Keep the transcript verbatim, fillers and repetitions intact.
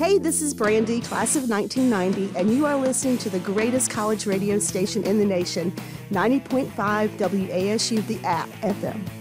Hey, this is Brandy, class of nineteen ninety, and you are listening to the greatest college radio station in the nation, ninety point five W A S U The App F M.